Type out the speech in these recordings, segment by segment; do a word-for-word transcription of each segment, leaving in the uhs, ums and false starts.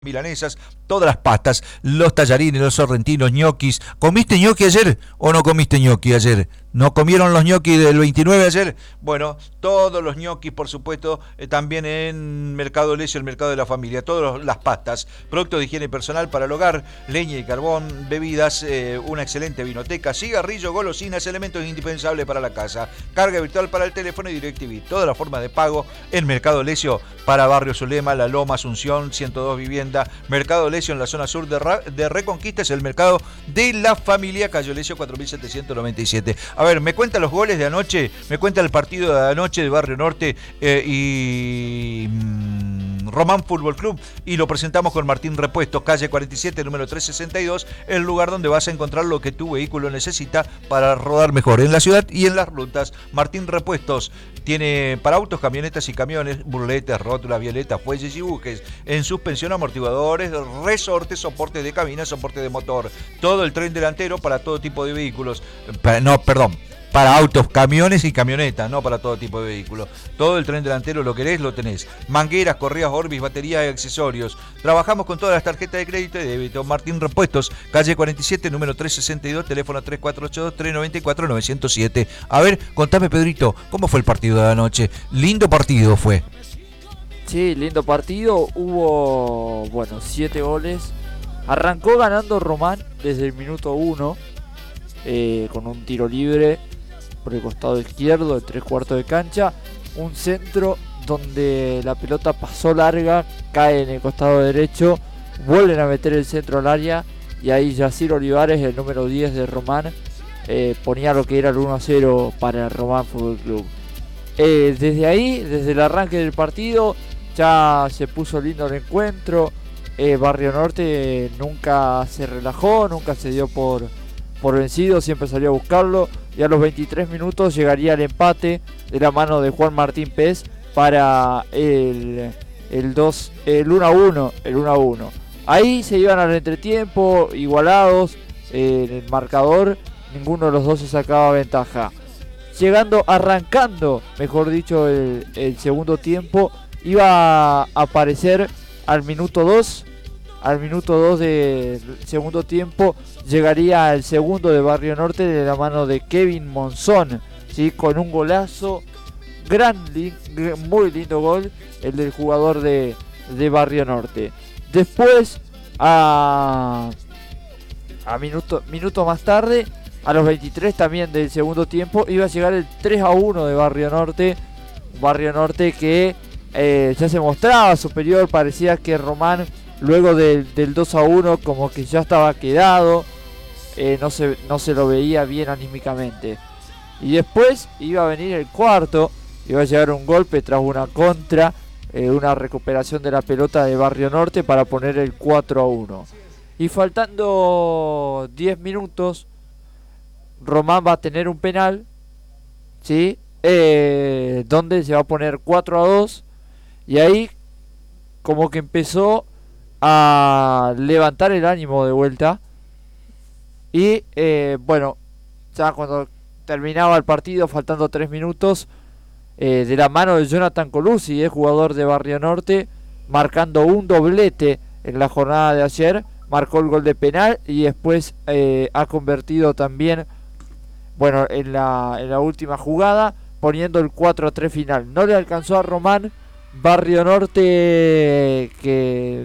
milanesas, todas las pastas, los tallarines, los sorrentinos, ñoquis. ¿Comiste ñoqui ayer o no comiste ñoqui ayer? ¿No comieron los ñoquis del veintinueve ayer? Bueno, todos los ñoquis, por supuesto, eh, también en Mercado Lesio, el mercado de la familia, todas las pastas, productos de higiene personal para el hogar, leña y carbón, bebidas, eh, una excelente vinoteca, cigarrillos, golosinas, elementos indispensables para la casa, carga virtual para el teléfono y DirecTV, todas las formas de pago en Mercado Lesio para Barrio Zulema, La Loma, Asunción, ciento dos Vivienda, Mercado Lesio en la zona sur de, Ra de Reconquista, es el mercado de la familia, Cayo Lesio cuatro mil setecientos noventa y siete. A ver, me cuenta los goles de anoche, me cuenta el partido de anoche de Barrio Norte eh, y mmm, Román Fútbol Club, y lo presentamos con Martín Repuestos, calle cuarenta y siete, número trescientos sesenta y dos, el lugar donde vas a encontrar lo que tu vehículo necesita para rodar mejor en la ciudad y en las rutas. Martín Repuestos tiene para autos, camionetas y camiones, burletas, rótulas, violetas, fuelles y bujes, en suspensión, amortiguadores, resortes, soporte de cabina, soporte de motor, todo el tren delantero para todo tipo de vehículos, no, perdón, para autos, camiones y camionetas, no para todo tipo de vehículos. Todo el tren delantero lo querés, lo tenés. Mangueras, correas, Orbis, baterías y accesorios. Trabajamos con todas las tarjetas de crédito y débito. Martín Repuestos, calle cuarenta y siete, número trescientos sesenta y dos, teléfono tres cuatro ocho dos, tres nueve cuatro, nueve cero siete. A ver, contame, Pedrito, ¿cómo fue el partido de anoche? Lindo partido fue. Sí, lindo partido. Hubo, bueno, siete goles. Arrancó ganando Román desde el minuto uno, eh, con un tiro libre por el costado izquierdo de tres cuartos de cancha, un centro donde la pelota pasó larga, cae en el costado derecho, vuelven a meter el centro al área y ahí Yacir Olivares, el número diez de Román, eh, ponía lo que era el uno a cero para el Román Fútbol Club. Eh, desde ahí, desde el arranque del partido, ya se puso lindo el encuentro. eh, Barrio Norte nunca se relajó, nunca se dio por, por vencido, siempre salió a buscarlo. Y a los veintitrés minutos llegaría el empate de la mano de Juan Martín Pez para el, el, dos, el uno a uno. El uno a uno. Ahí se iban al entretiempo, igualados eh, en el marcador, ninguno de los dos se sacaba ventaja. Llegando, arrancando, mejor dicho, el, el segundo tiempo, iba a aparecer al minuto dos. Al minuto dos del segundo tiempo llegaría el segundo de Barrio Norte de la mano de Kevin Monzón, ¿sí? Con un golazo, gran, muy lindo gol, el del jugador de, de Barrio Norte. Después, a, a minuto, minuto más tarde, a los veintitrés también del segundo tiempo, iba a llegar el tres a uno de Barrio Norte. Barrio Norte que eh, ya se mostraba superior, parecía que Román, luego del, del dos a uno, como que ya estaba quedado, eh, no, se, no se lo veía bien anímicamente. Y después iba a venir el cuarto, iba a llegar un golpe tras una contra, eh, una recuperación de la pelota de Barrio Norte para poner el cuatro a uno. Y faltando diez minutos, Román va a tener un penal, ¿sí? Eh, donde se va a poner cuatro a dos, y ahí como que empezó a levantar el ánimo de vuelta. Y eh, bueno, ya cuando terminaba el partido, faltando tres minutos, eh, de la mano de Jonathan Colucci, eh, jugador de Barrio Norte, marcando un doblete en la jornada de ayer, marcó el gol de penal y después eh, ha convertido también, bueno, en la, en la última jugada, poniendo el cuatro a tres final. No le alcanzó a Román. Barrio Norte que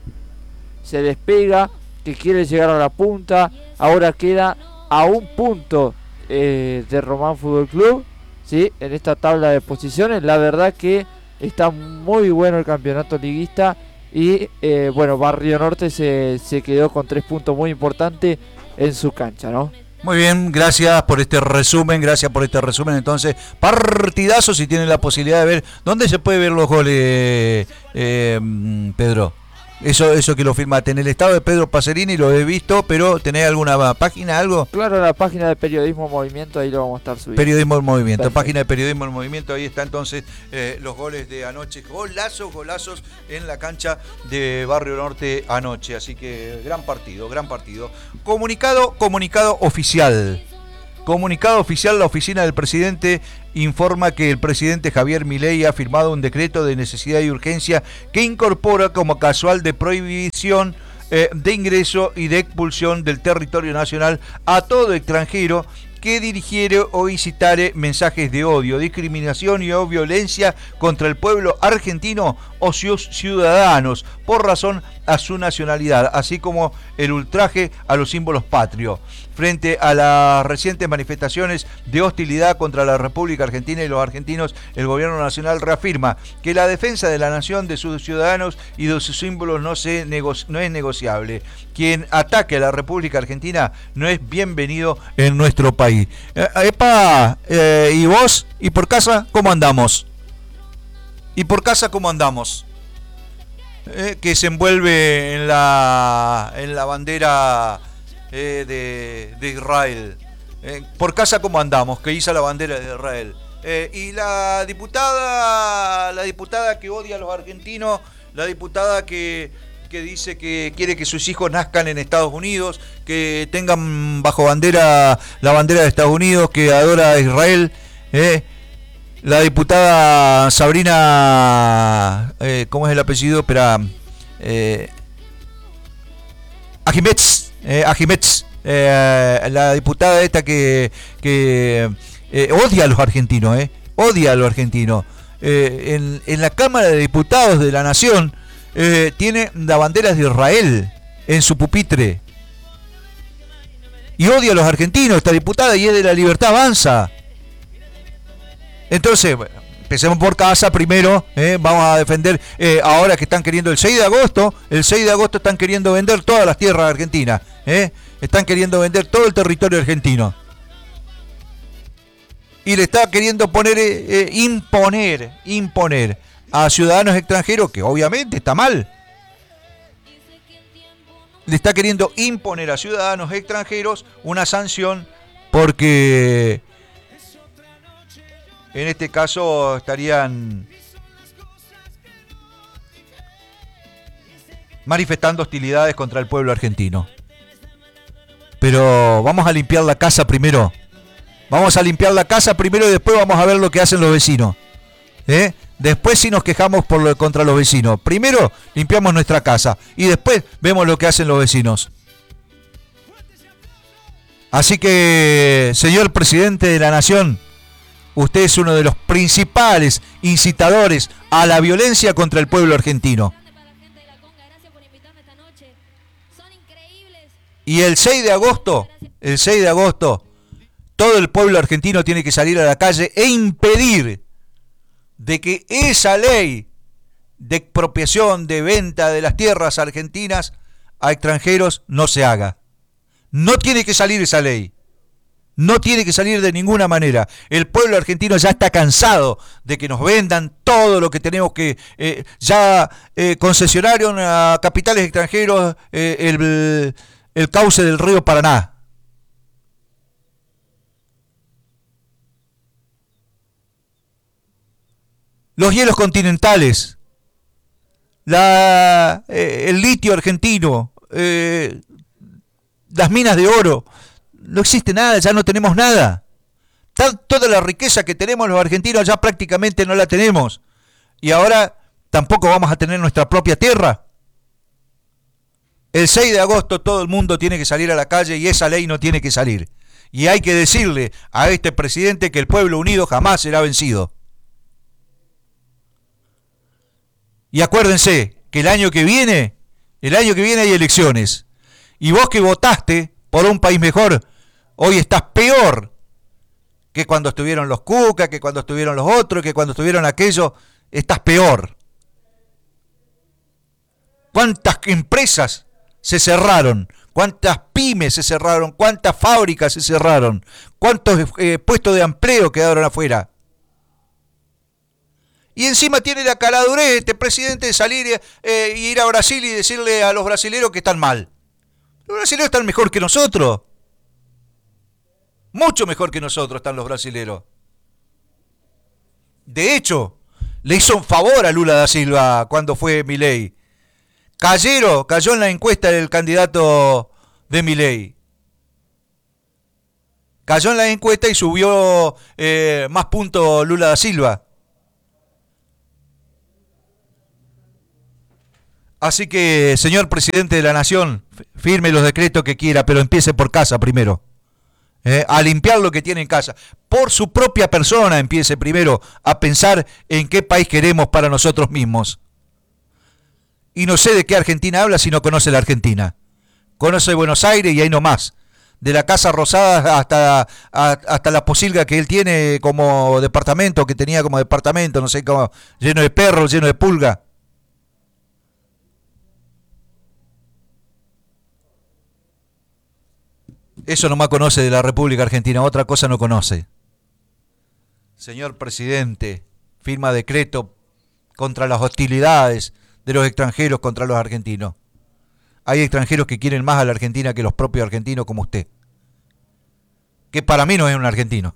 se despega, que quiere llegar a la punta, ahora queda a un punto eh, de Román Fútbol Club, ¿sí? En esta tabla de posiciones. La verdad que está muy bueno el campeonato liguista y eh, bueno, Barrio Norte se, se quedó con tres puntos muy importantes en su cancha, ¿no? Muy bien, gracias por este resumen, gracias por este resumen. Entonces, partidazo, si tienen la posibilidad de ver. ¿Dónde se puede ver los goles, eh, Pedro? Eso eso que lo firmaste en el estado de Pedro Pacerini, lo he visto, pero ¿tenés alguna página, algo? Claro, la página de Periodismo Movimiento, ahí lo vamos a estar subiendo. Periodismo del Movimiento, Perfecto. Página de Periodismo del Movimiento, ahí está entonces eh, los goles de anoche. Golazos, golazos en la cancha de Barrio Norte anoche, así que gran partido, gran partido. Comunicado, comunicado oficial. Comunicado oficial, la oficina del presidente informa que el presidente Javier Milei ha firmado un decreto de necesidad y urgencia que incorpora como casual de prohibición eh, de ingreso y de expulsión del territorio nacional a todo extranjero que dirigiere o incitare mensajes de odio, discriminación y o violencia contra el pueblo argentino o sus ciudadanos por razón a su nacionalidad, así como el ultraje a los símbolos patrios. Frente a las recientes manifestaciones de hostilidad contra la República Argentina y los argentinos, el gobierno nacional reafirma que la defensa de la nación, de sus ciudadanos y de sus símbolos no, se negoci- no es negociable. Quien ataque a la República Argentina no es bienvenido en nuestro país. Eh, epa, eh, ¿y vos? ¿Y por casa cómo andamos? ¿Y por casa cómo andamos? Eh, que se envuelve en la, en la bandera... Eh, de, de Israel. Eh, por casa cómo andamos, que hizo la bandera de Israel. Eh, y la diputada, la diputada que odia a los argentinos, la diputada que, que dice que quiere que sus hijos nazcan en Estados Unidos, que tengan bajo bandera la bandera de Estados Unidos, que adora a Israel. Eh, la diputada Sabrina, eh, ¿cómo es el apellido? Espera, eh, Ajimetz. Eh, Ajimetz, eh, la diputada esta que, que eh, odia a los argentinos, eh, odia a los argentinos. Eh, en, en la Cámara de Diputados de la Nación eh, tiene la bandera de Israel en su pupitre. Y odia a los argentinos esta diputada y es de La Libertad Avanza. Entonces, bueno, empecemos por casa primero, eh, vamos a defender, eh, ahora que están queriendo el seis de agosto, el seis de agosto están queriendo vender todas las tierras argentinas, eh, están queriendo vender todo el territorio argentino. Y le está queriendo poner, eh, eh, imponer, imponer a ciudadanos extranjeros, que obviamente está mal. Le está queriendo imponer a ciudadanos extranjeros una sanción porque... en este caso estarían manifestando hostilidades contra el pueblo argentino. Pero vamos a limpiar la casa primero. Vamos a limpiar la casa primero y después vamos a ver lo que hacen los vecinos. ¿Eh? Después sí nos quejamos por lo, contra los vecinos. Primero limpiamos nuestra casa y después vemos lo que hacen los vecinos. Así que, señor presidente de la Nación, usted es uno de los principales incitadores a la violencia contra el pueblo argentino. Y el seis de agosto, el seis de agosto, todo el pueblo argentino tiene que salir a la calle e impedir de que esa ley de expropiación, de venta de las tierras argentinas a extranjeros no se haga. No tiene que salir esa ley. No tiene que salir de ninguna manera. El pueblo argentino ya está cansado de que nos vendan todo lo que tenemos que... Eh, ya eh, concesionaron a capitales extranjeros eh, el, el cauce del río Paraná. Los hielos continentales. La, eh, el litio argentino. Eh, las minas de oro. No existe nada, ya no tenemos nada. Toda la riqueza que tenemos los argentinos ya prácticamente no la tenemos. Y ahora tampoco vamos a tener nuestra propia tierra. El seis de agosto todo el mundo tiene que salir a la calle y esa ley no tiene que salir. Y hay que decirle a este presidente que el pueblo unido jamás será vencido. Y acuérdense que el año que viene, el año que viene hay elecciones. Y vos que votaste por un país mejor, hoy estás peor que cuando estuvieron los Cuca, que cuando estuvieron los otros, que cuando estuvieron aquellos, estás peor. ¿Cuántas empresas se cerraron? ¿Cuántas pymes se cerraron? ¿Cuántas fábricas se cerraron? ¿Cuántos eh, puestos de empleo quedaron afuera? Y encima tiene la caladurez este presidente de salir eh, y ir a Brasil y decirle a los brasileros que están mal. Los brasileros están mejor que nosotros. Mucho mejor que nosotros están los brasileros. De hecho, le hizo un favor a Lula da Silva cuando fue Milei. Cayeron, cayó en la encuesta del candidato de Milei. Cayó en la encuesta y subió eh, más puntos Lula da Silva. Así que, señor presidente de la Nación, firme los decretos que quiera, pero empiece por casa primero. Eh, a limpiar lo que tiene en casa. Por su propia persona empiece primero a pensar en qué país queremos para nosotros mismos. Y no sé de qué Argentina habla si no conoce la Argentina. Conoce Buenos Aires y ahí nomás. De la Casa Rosada hasta, a, hasta la posilga que él tiene como departamento, que tenía como departamento, no sé cómo, lleno de perros, lleno de pulga. Eso nomás conoce de la República Argentina, otra cosa no conoce. Señor presidente, firma decreto contra las hostilidades de los extranjeros contra los argentinos. Hay extranjeros que quieren más a la Argentina que los propios argentinos como usted. Que para mí no es un argentino.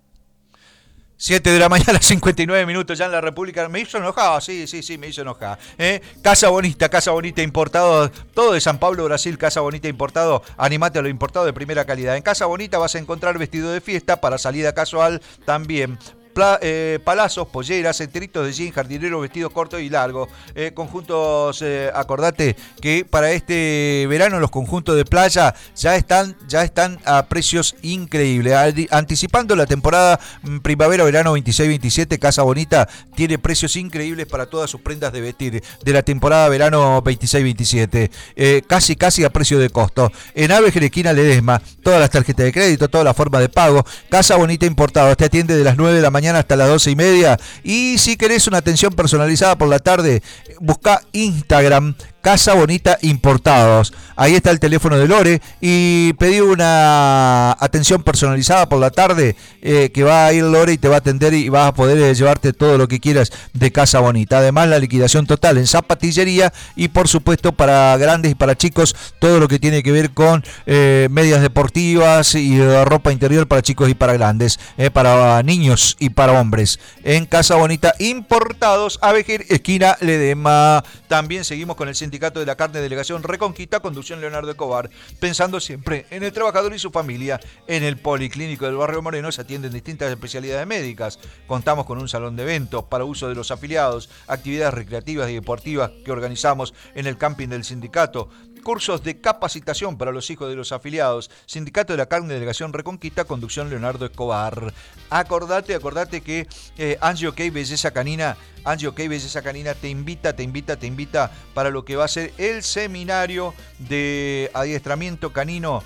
siete de la mañana, cincuenta y nueve minutos ya en la República. Me hizo enojar, sí, sí, sí, me hizo enojar. ¿Eh? Casa Bonita, Casa Bonita importado, todo de San Pablo, Brasil, Casa Bonita importado. Animate a lo importado de primera calidad. En Casa Bonita vas a encontrar vestido de fiesta para salida casual también. Pla, eh, palazos, polleras, enteritos de jean, jardineros, vestidos cortos y largos, eh, conjuntos, eh, acordate que para este verano los conjuntos de playa ya están, ya están a precios increíbles. Anticipando la temporada primavera-verano veintiséis veintisiete, Casa Bonita tiene precios increíbles para todas sus prendas de vestir de la temporada verano veintiséis veintisiete, eh, casi casi a precio de costo. En Aves, esquina Ledesma, todas las tarjetas de crédito, toda la forma de pago. Casa Bonita importado, te atiende de las nueve de la mañana hasta las doce y media. Y si querés una atención personalizada por la tarde, busca Instagram Casa Bonita Importados. Ahí está el teléfono de Lore y pedí una atención personalizada por la tarde, eh, que va a ir Lore y te va a atender y vas a poder eh, llevarte todo lo que quieras de Casa Bonita. Además, la liquidación total en zapatillería y por supuesto para grandes y para chicos todo lo que tiene que ver con eh, medias deportivas y eh, ropa interior para chicos y para grandes, eh, para niños y para hombres. En Casa Bonita Importados, Avejer, esquina Ledesma. También seguimos con el Sindicato de la Carne, Delegación Reconquista, conducción Leonardo Escobar, pensando siempre en el trabajador y su familia. En el Policlínico del Barrio Moreno se atienden distintas especialidades médicas. Contamos con un salón de eventos para uso de los afiliados, actividades recreativas y deportivas que organizamos en el camping del sindicato, cursos de capacitación para los hijos de los afiliados. Sindicato de la Carne, Delegación Reconquista, conducción Leonardo Escobar. Acordate, acordate que eh, Angie OK Belleza Canina, Angie OK Belleza Canina te invita, te invita, te invita para lo que va a ser el seminario de adiestramiento canino.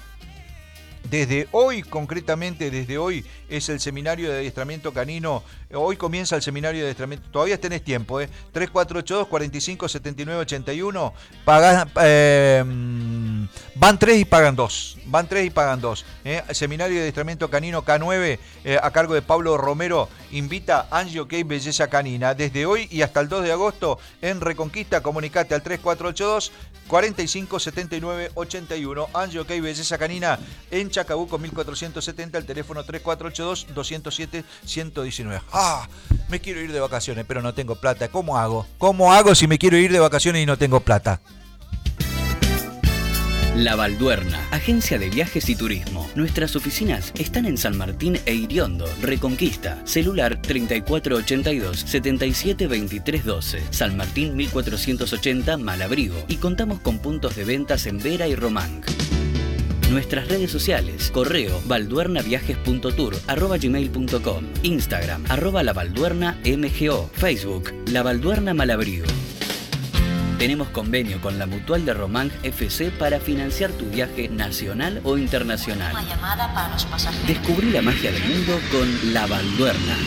Desde hoy, concretamente, desde hoy es el seminario de adiestramiento canino. Hoy comienza el seminario de adiestramiento. Todavía tenés tiempo, ¿eh? tres cuatro ocho dos, cuatro cinco siete nueve ocho uno. Pagan, eh, van tres y pagan dos. Van tres y pagan dos. ¿eh? Seminario de adiestramiento canino K nueve, eh, a cargo de Pablo Romero. Invita Angie OK Belleza Canina. Desde hoy y hasta el dos de agosto en Reconquista. Comunicate al tres cuatro ocho dos, cuatro cinco siete nueve ocho uno. Angie OK Belleza Canina en Chacabuco mil cuatrocientos setenta, el teléfono tres cuatro ocho dos, dos cero siete, uno uno nueve. ¡Ah! Me quiero ir de vacaciones, pero no tengo plata. ¿Cómo hago? ¿Cómo hago si me quiero ir de vacaciones y no tengo plata? La Balduerna, agencia de viajes y turismo. Nuestras oficinas están en San Martín e Iriondo, Reconquista. Celular treinta y cuatro ochenta y dos, setenta y siete veintitrés doce. San Martín mil cuatrocientos ochenta, Malabrigo. Y contamos con puntos de ventas en Vera y Román. Nuestras redes sociales, correo balduernaviajes.tour arroba gmail punto com, Instagram arroba labalduernamgo, Facebook La Balduerna Malabrigo. Tenemos convenio con la Mutual de Román F C para financiar tu viaje nacional o internacional. Una llamada para los pasajeros. Descubrí la magia del mundo con La Balduerna.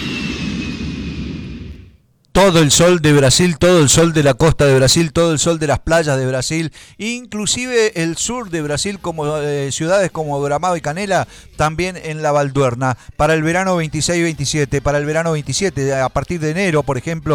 Todo el sol de Brasil, todo el sol de la costa de Brasil, todo el sol de las playas de Brasil, inclusive el sur de Brasil, como eh, ciudades como Gramado y Canela, también en La Balduerna. Para el verano veintiséis veintisiete, para el verano veintisiete, a partir de enero, por ejemplo,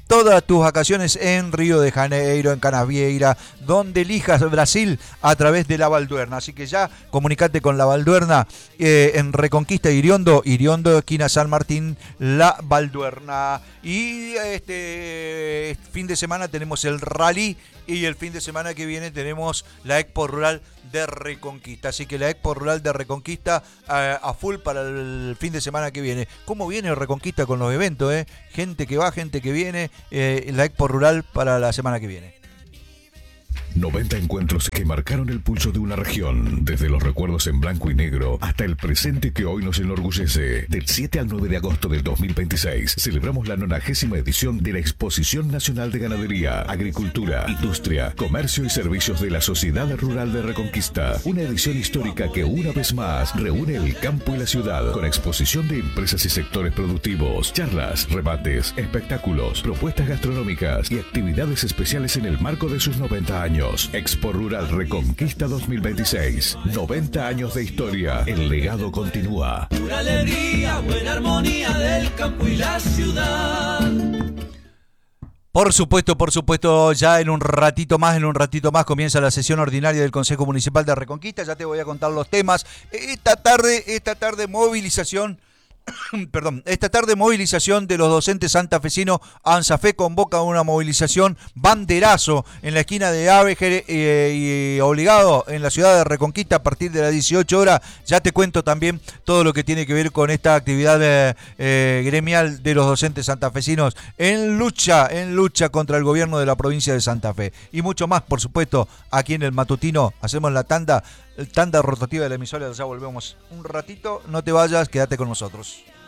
todas tus vacaciones en Río de Janeiro, en Canasvieira, donde elijas Brasil a través de la Balduerna. Así que ya comunicate con la Balduerna eh, en Reconquista Iriondo, Iriondo, esquina San Martín, la Balduerna. Y este fin de semana tenemos el rally y el fin de semana que viene tenemos la Expo Rural de Reconquista. Así que la Expo Rural de Reconquista a, a full para el fin de semana que viene. ¿Cómo viene Reconquista con los eventos? Eh? Gente que va, gente que viene. Eh, la Expo Rural para la semana que viene. noventa encuentros que marcaron el pulso de una región, desde los recuerdos en blanco y negro hasta el presente que hoy nos enorgullece. Del siete al nueve de agosto del dos mil veintiséis celebramos la nonagésima edición de la Exposición Nacional de Ganadería, Agricultura, Industria, Comercio y Servicios de la Sociedad Rural de Reconquista. Una edición histórica que una vez más reúne el campo y la ciudad con exposición de empresas y sectores productivos, charlas, rebates, espectáculos, propuestas gastronómicas y actividades especiales en el marco de sus noventa años. Expo Rural Reconquista dos mil veintiséis. noventa años de historia. El legado continúa. Pura alegría, buena armonía del campo y la ciudad. Por supuesto, por supuesto, ya en un ratito más, en un ratito más comienza la sesión ordinaria del Consejo Municipal de Reconquista. Ya te voy a contar los temas. Esta tarde, esta tarde movilización. Perdón, esta tarde movilización de los docentes santafesinos. ANSAFE convoca una movilización banderazo en la esquina de Ávejer eh, y obligado en la ciudad de Reconquista a partir de las dieciocho horas. Ya te cuento también todo lo que tiene que ver con esta actividad eh, eh, gremial de los docentes santafesinos en lucha, en lucha contra el gobierno de la provincia de Santa Fe. Y mucho más, por supuesto, aquí en el Matutino. Hacemos la tanda, tanda rotativa de la emisora. Ya volvemos un ratito. No te vayas, quédate con nosotros.